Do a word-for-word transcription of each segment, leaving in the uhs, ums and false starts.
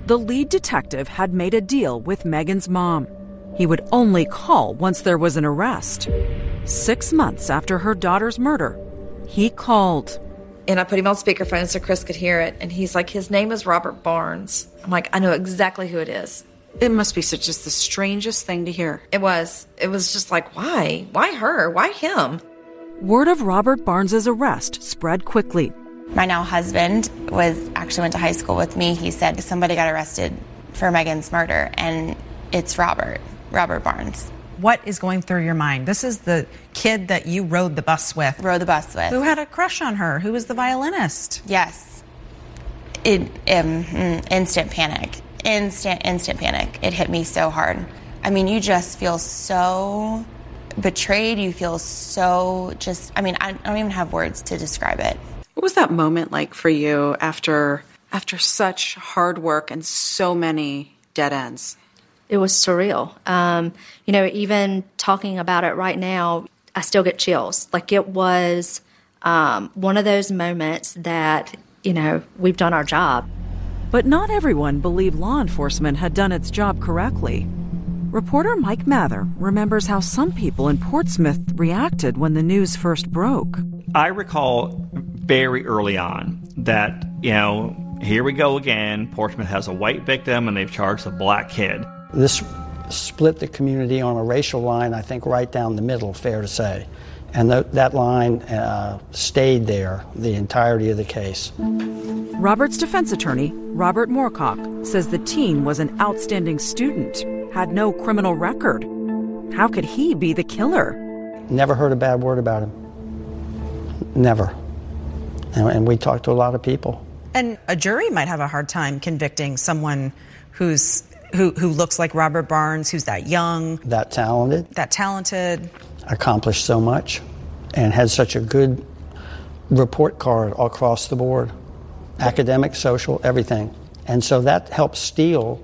The lead detective had made a deal with Megan's mom. He would only call once there was an arrest. Six months after her daughter's murder, he called. And I put him on speakerphone so Chris could hear it. And he's like, his name is Robert Barnes. I'm like, I know exactly who it is. It must be such just the strangest thing to hear. It was. It was just like, why? Why her? Why him? Word of Robert Barnes's arrest spread quickly. My now husband was actually went to high school with me. He said somebody got arrested for Megan's murder, and it's Robert, Robert Barnes. What is going through your mind? This is the kid that you rode the bus with. Rode the bus with. Who had a crush on her? Who was the violinist? Yes. It, um, instant panic. Instant, instant panic. It hit me so hard. I mean, you just feel so betrayed. You feel so just, I mean, I don't even have words to describe it. What was that moment like for you after after such hard work and so many dead ends? It was surreal. Um, you know, even talking about it right now, I still get chills. Like, it was um, one of those moments that, you know, we've done our job. But not everyone believed law enforcement had done its job correctly. Reporter Mike Mather remembers how some people in Portsmouth reacted when the news first broke. I recall very early on that, you know, here we go again. Portsmouth has a white victim and they've charged a black kid. This split the community on a racial line, I think, right down the middle, fair to say. And th- that line uh, stayed there the entirety of the case. Robert's defense attorney, Robert Moorcock, says the teen was an outstanding student, had no criminal record. How could he be the killer? Never heard a bad word about him. Never. And, and we talked to a lot of people. And a jury might have a hard time convicting someone who's who who looks like Robert Barnes, who's that young, that talented, that talented, accomplished so much, and had such a good report card all across the board, academic, social, everything. And so that helped steel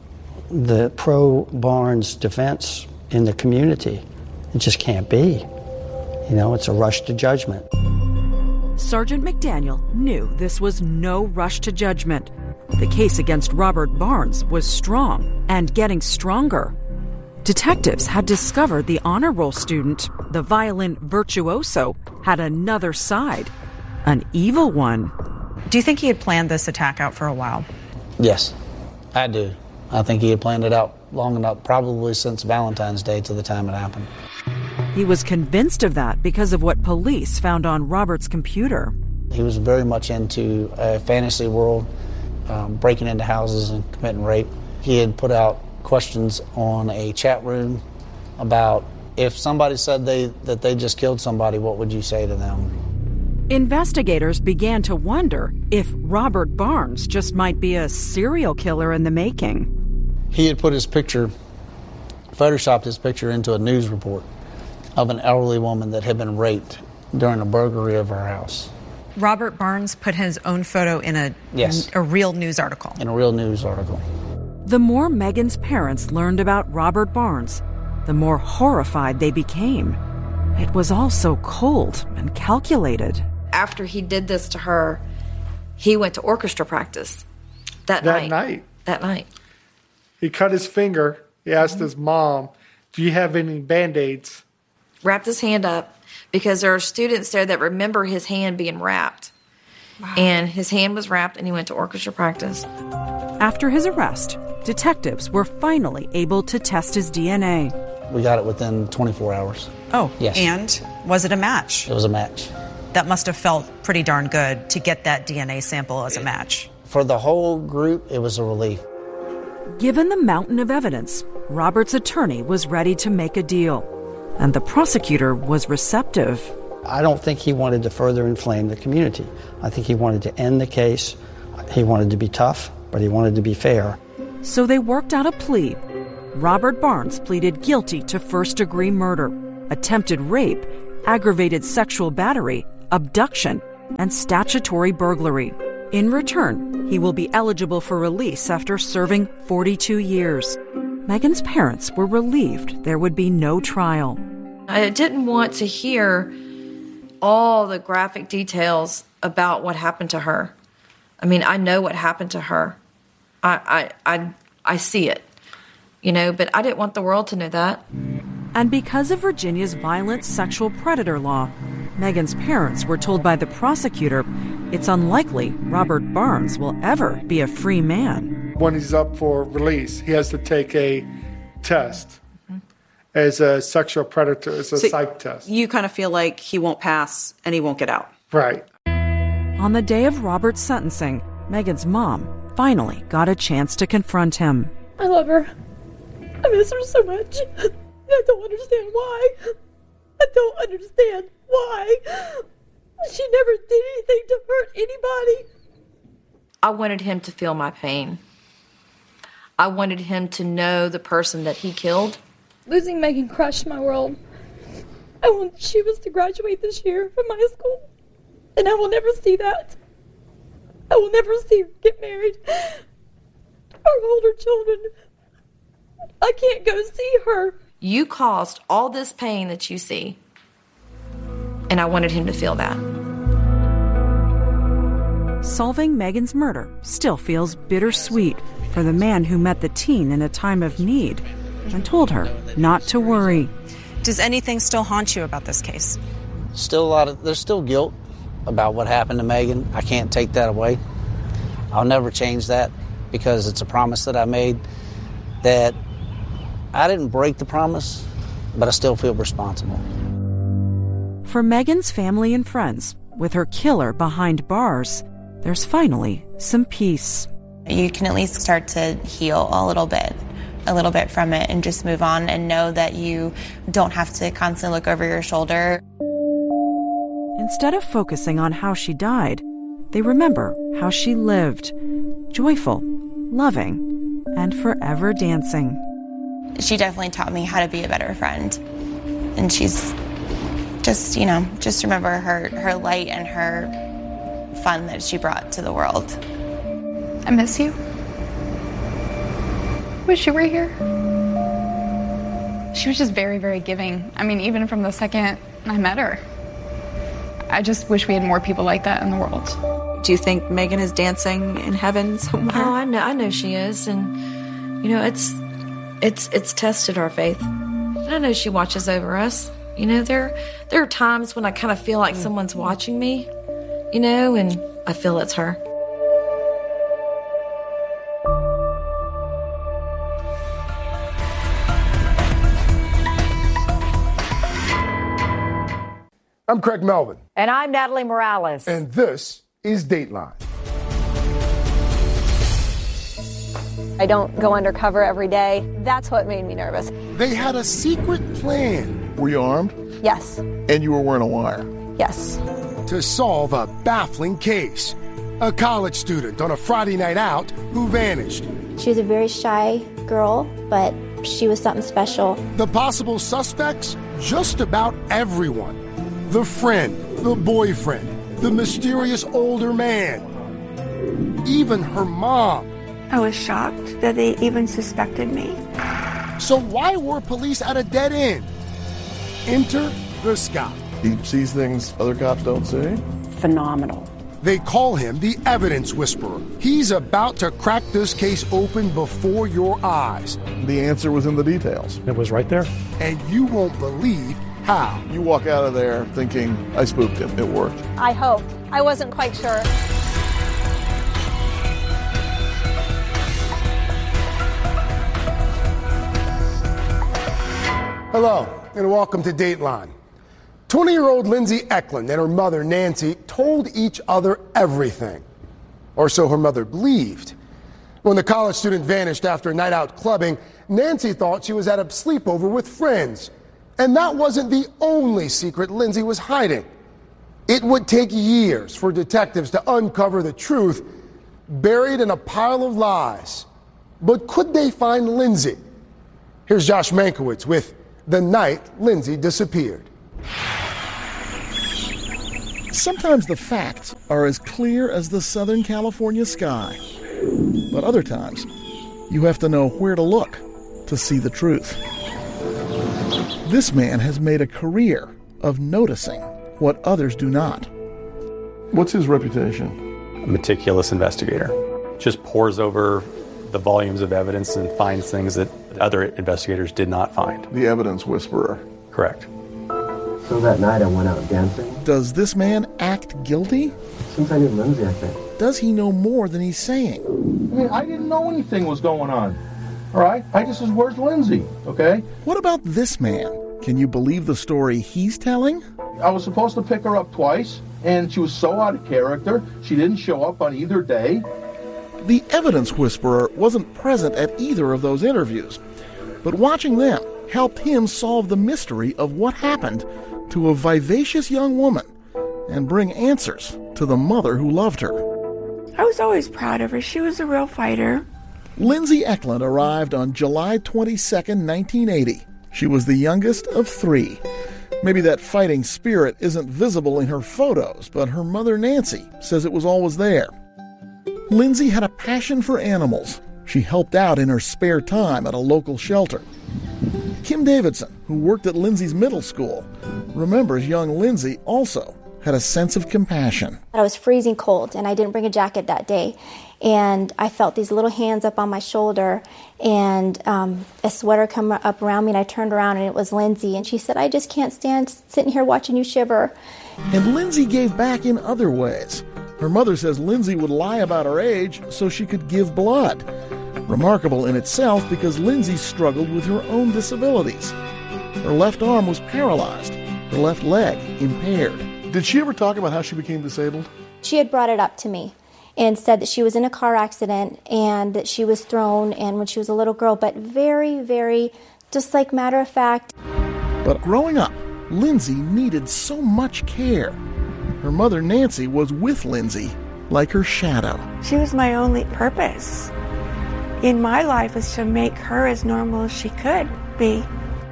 the pro-Barnes defense in the community. It just can't be. You know, it's a rush to judgment. Sergeant McDaniel knew this was no rush to judgment. The case against Robert Barnes was strong and getting stronger. Detectives had discovered the honor roll student, the violin virtuoso, had another side, an evil one. Do you think he had planned this attack out for a while? Yes, I do. I think he had planned it out long enough, probably since Valentine's Day to the time it happened. He was convinced of that because of what police found on Robert's computer. He was very much into a fantasy world, um, breaking into houses and committing rape. He had put out questions on a chat room about if somebody said they that they just killed somebody, what would you say to them? Investigators began to wonder if Robert Barnes just might be a serial killer in the making. He had put his picture, photoshopped his picture into a news report of an elderly woman that had been raped during a burglary of her house. Robert Barnes put his own photo in a, yes. a real news article. In a real news article. The more Megan's parents learned about Robert Barnes, the more horrified they became. It was all so cold and calculated. After he did this to her, he went to orchestra practice that, that night. night. That night. He cut his finger. He asked his mom, do you have any Band-Aids? Wrapped his hand up because there are students there that remember his hand being wrapped. Wow. And his hand was wrapped and he went to orchestra practice. After his arrest, detectives were finally able to test his D N A. We got it within twenty-four hours. Oh, yes. And was it a match? It was a match. That must have felt pretty darn good to get that D N A sample as a match. For the whole group, it was a relief. Given the mountain of evidence, Robert's attorney was ready to make a deal, and the prosecutor was receptive. I don't think he wanted to further inflame the community. I think he wanted to end the case. He wanted to be tough, but he wanted to be fair. So they worked out a plea. Robert Barnes pleaded guilty to first-degree murder, attempted rape, aggravated sexual battery, abduction, and statutory burglary. In return, he will be eligible for release after serving forty-two years. Megan's parents were relieved there would be no trial. I didn't want to hear all the graphic details about what happened to her. I mean, I know what happened to her. I, I, I, I see it, you know, but I didn't want the world to know that. And because of Virginia's violent sexual predator law, Megan's parents were told by the prosecutor it's unlikely Robert Barnes will ever be a free man. When he's up for release, he has to take a test mm-hmm. as a sexual predator, as a so psych test. You kind of feel like he won't pass and he won't get out. Right. On the day of Robert's sentencing, Megan's mom finally got a chance to confront him. I love her. I miss her so much. I don't understand why. I don't understand why. She never did anything to hurt anybody. I wanted him to feel my pain. I wanted him to know the person that he killed. Losing Megan crushed my world. I want Shivas to graduate this year from high school, and I will never see that. I will never see her get married or hold her children. I can't go see her. You caused all this pain that you see, and I wanted him to feel that. Solving Megan's murder still feels bittersweet for the man who met the teen in a time of need and told her not to worry. Does anything still haunt you about this case? Still a lot of, there's still guilt about what happened to Megan. I can't take that away. I'll never change that because it's a promise that I made that I didn't break the promise, but I still feel responsible. For Megan's family and friends, with her killer behind bars, there's finally some peace. You can at least start to heal a little bit, a little bit from it and just move on and know that you don't have to constantly look over your shoulder. Instead of focusing on how she died, they remember how she lived, joyful, loving, and forever dancing. She definitely taught me how to be a better friend. And she's just, you know, just remember her, her light and her fun that she brought to the world. I miss you. Wish you were here. She was just very, very giving. I mean, even from the second I met her. I just wish we had more people like that in the world. Do you think Megan is dancing in heaven somewhere? Oh, I know, I know she is, and you know, it's it's it's tested our faith. And I know she watches over us. You know, there there are times when I kind of feel like someone's watching me, you know, and I feel it's her. I'm Craig Melvin. And I'm Natalie Morales. And this is Dateline. I don't go undercover every day. That's what made me nervous. They had a secret plan. Were you armed? Yes. And you were wearing a wire? Yes. To solve a baffling case. A college student on a Friday night out who vanished. She was a very shy girl, but she was something special. The possible suspects? Just about everyone. The friend, the boyfriend, the mysterious older man. Even her mom. I was shocked that they even suspected me. So why were police at a dead end? Enter the Scott. He sees things other cops don't see. Phenomenal. They call him the evidence whisperer. He's about to crack this case open before your eyes. The answer was in the details. It was right there. And you won't believe how. You walk out of there thinking, I spooked him. It worked. I hoped. I wasn't quite sure. Hello, and welcome to Dateline. twenty-year-old Lindsay Eklund and her mother, Nancy, told each other everything. Or so her mother believed. When the college student vanished after a night out clubbing, Nancy thought she was at a sleepover with friends. And that wasn't the only secret Lindsay was hiding. It would take years for detectives to uncover the truth buried in a pile of lies. But could they find Lindsay? Here's Josh Mankiewicz with The Night Lindsay Disappeared. Sometimes the facts are as clear as the Southern California sky. But other times, you have to know where to look to see the truth. This man has made a career of noticing what others do not. What's his reputation? A meticulous investigator. Just pores over the volumes of evidence and finds things that other investigators did not find. The evidence whisperer. Correct. So that night I went out dancing. Does this man act guilty? Since I knew Lindsay, I think. Does he know more than he's saying? I mean, I didn't know anything was going on. All right? I just said, where's Lindsay? Okay? What about this man? Can you believe the story he's telling? I was supposed to pick her up twice, and she was so out of character, she didn't show up on either day. The evidence whisperer wasn't present at either of those interviews, but watching them helped him solve the mystery of what happened to a vivacious young woman and bring answers to the mother who loved her. I was always proud of her. She was a real fighter. Lindsay Eklund arrived on July twenty-second, nineteen eighty. She was the youngest of three. Maybe that fighting spirit isn't visible in her photos, but her mother Nancy says it was always there. Lindsay had a passion for animals. She helped out in her spare time at a local shelter. Kim Davidson, who worked at Lindsay's middle school, remembers young Lindsay also had a sense of compassion. I was freezing cold, and I didn't bring a jacket that day. And I felt these little hands up on my shoulder, and um, a sweater come up around me, and I turned around, and it was Lindsay. And she said, I just can't stand sitting here watching you shiver. And Lindsay gave back in other ways. Her mother says Lindsay would lie about her age so she could give blood. Remarkable in itself because Lindsay struggled with her own disabilities. Her left arm was paralyzed, her left leg impaired. Did she ever talk about how she became disabled? She had brought it up to me and said that she was in a car accident and that she was thrown and when she was a little girl, but very, very, just like matter of fact. But growing up, Lindsay needed so much care. Her mother, Nancy, was with Lindsay like her shadow. She was my only purpose in my life, was to make her as normal as she could be.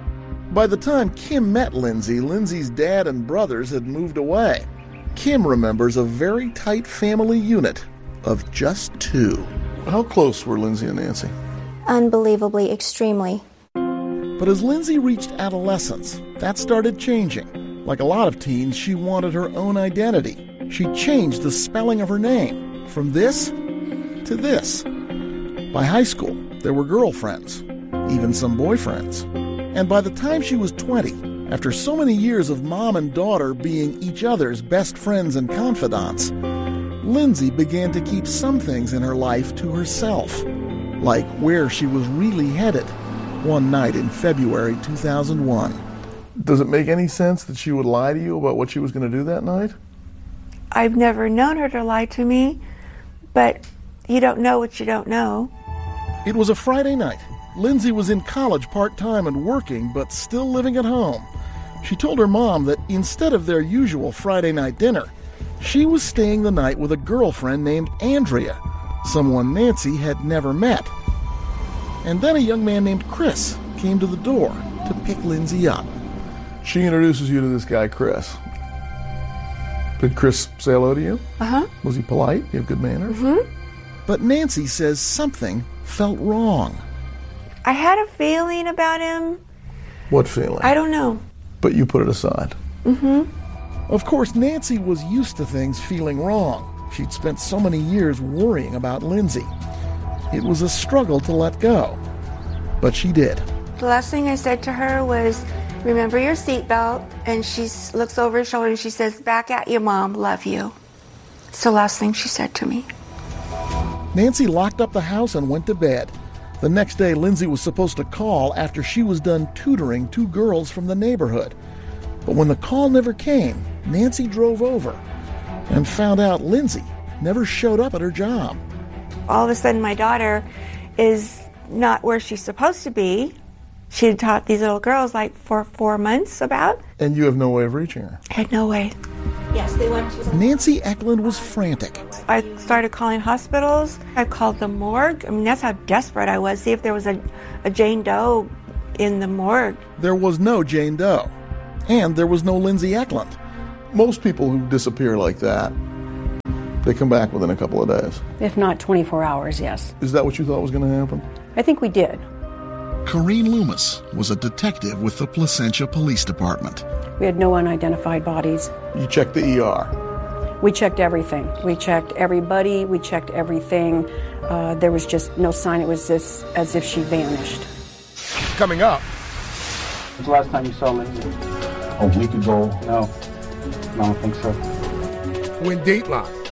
By the time Kim met Lindsay, Lindsay's dad and brothers had moved away. Kim remembers a very tight family unit of just two. How close were Lindsay and Nancy? Unbelievably, extremely. But as Lindsay reached adolescence, that started changing. Like a lot of teens, she wanted her own identity. She changed the spelling of her name from this to this. By high school, there were girlfriends, even some boyfriends. And by the time she was twenty, after so many years of mom and daughter being each other's best friends and confidants, Lindsay began to keep some things in her life to herself, like where she was really headed one night in February two thousand one. Does it make any sense that she would lie to you about what she was going to do that night? I've never known her to lie to me, but you don't know what you don't know. It was a Friday night. Lindsay was in college part-time and working, but still living at home. She told her mom that instead of their usual Friday night dinner, she was staying the night with a girlfriend named Andrea, someone Nancy had never met. And then a young man named Chris came to the door to pick Lindsay up. She introduces you to this guy, Chris. Did Chris say hello to you? Uh-huh. Was he polite? He have good manners? Mm-hmm. But Nancy says something felt wrong. I had a feeling about him. What feeling? I don't know. But you put it aside. Mm-hmm. Of course, Nancy was used to things feeling wrong. She'd spent so many years worrying about Lindsay. It was a struggle to let go. But she did. The last thing I said to her was, remember your seatbelt. And she looks over her shoulder and she says, back at you, Mom, love you. It's the last thing she said to me. Nancy locked up the house and went to bed. The next day, Lindsay was supposed to call after she was done tutoring two girls from the neighborhood. But when the call never came, Nancy drove over and found out Lindsay never showed up at her job. All of a sudden, my daughter is not where she's supposed to be. She had taught these little girls like for four months about. And you have no way of reaching her? I had no way. Yes, they went to... Nancy Eklund was frantic. I started calling hospitals. I called the morgue. I mean, that's how desperate I was. See if there was a, a Jane Doe in the morgue. There was no Jane Doe. And there was no Lindsay Eklund. Most people who disappear like that, they come back within a couple of days. If not twenty-four hours, yes. Is that what you thought was going to happen? I think we did. Corrine Loomis was a detective with the Placentia Police Department. We had no unidentified bodies. You checked the E R? We checked everything. We checked everybody. We checked everything. Uh, there was just no sign. It was this, as if she vanished. Coming up. When's the last time you saw Lindsay? A week ago. No. No, I don't think so. When Dateline